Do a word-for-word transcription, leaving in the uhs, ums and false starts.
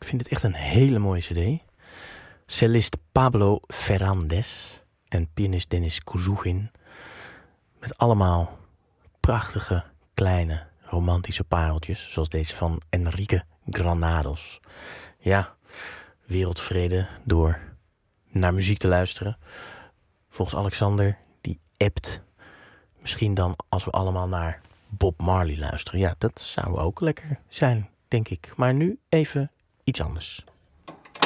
vind het echt een hele mooie cd. Cellist Pablo Ferrandez en pianist Dennis Kuzugin. Met allemaal prachtige, kleine, romantische pareltjes. Zoals deze van Enrique Granados. Ja, wereldvrede door naar muziek te luisteren. Volgens Alexander, die appt. Misschien dan als we allemaal naar Bob Marley luisteren. Ja, dat zou ook lekker zijn, denk ik. Maar nu even iets anders.